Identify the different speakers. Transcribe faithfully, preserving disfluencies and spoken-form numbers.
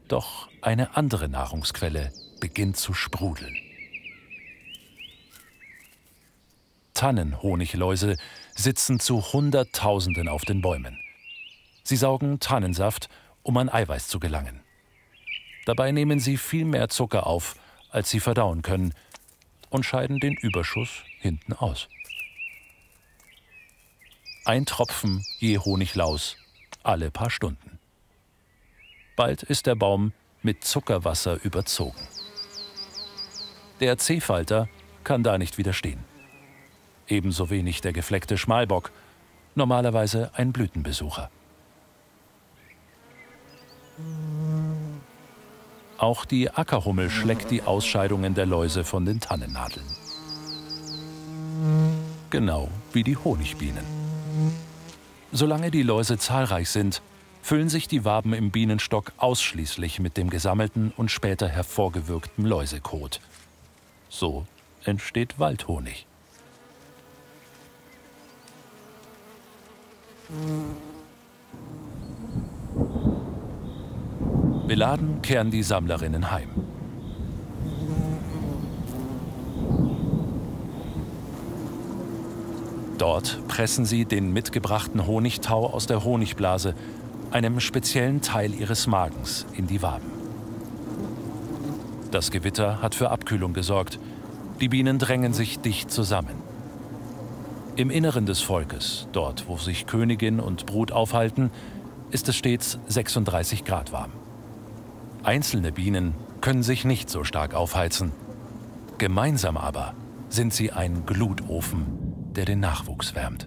Speaker 1: Doch eine andere Nahrungsquelle beginnt zu sprudeln. Tannenhonigläuse sitzen zu Hunderttausenden auf den Bäumen. Sie saugen Tannensaft, um an Eiweiß zu gelangen. Dabei nehmen sie viel mehr Zucker auf, als sie verdauen können, und scheiden den Überschuss hinten aus. Ein Tropfen je Honiglaus alle paar Stunden. Bald ist der Baum mit Zuckerwasser überzogen. Der Seefalter kann da nicht widerstehen. Ebenso wenig der gefleckte Schmalbock, normalerweise ein Blütenbesucher. Auch die Ackerhummel schleckt die Ausscheidungen der Läuse von den Tannennadeln. Genau wie die Honigbienen. Solange die Läuse zahlreich sind, füllen sich die Waben im Bienenstock ausschließlich mit dem gesammelten und später hervorgewirkten Läusekot. So entsteht Waldhonig. Beladen kehren die Sammlerinnen heim. Dort pressen sie den mitgebrachten Honigtau aus der Honigblase, einem speziellen Teil ihres Magens, in die Waben. Das Gewitter hat für Abkühlung gesorgt. Die Bienen drängen sich dicht zusammen. Im Inneren des Volkes, dort wo sich Königin und Brut aufhalten, ist es stets sechsunddreißig Grad warm. Einzelne Bienen können sich nicht so stark aufheizen. Gemeinsam aber sind sie ein Glutofen, der den Nachwuchs wärmt.